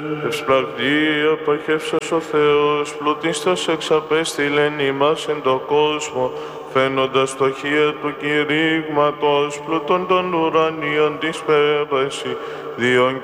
Ευσπραγδί απαχεύσας ο Θεός, πλουτίστας εξαπέστειλεν ημάς εν το κόσμο, φαίνοντας το χεία του κηρύγματος, πλούτων των ουρανίων της πέραση, διον